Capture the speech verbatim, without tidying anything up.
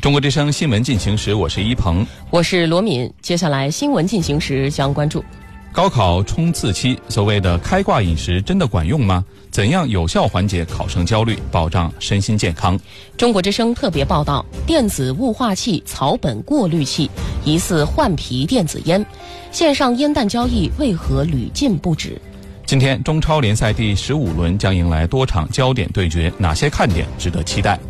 中国之声新闻进行时，我是一鹏， 我是罗敏。接下来新闻进行时将关注： 高考冲刺期，所谓的开挂饮食真的管用吗？怎样有效缓解考生焦虑，保障身心健康？ 中国之声特别报道：电子雾化器、草本过滤器疑似换皮电子烟，线上烟弹交易为何屡禁不止？ 今天中超联赛第十五轮将迎来多场焦点对决，哪些看点值得期待？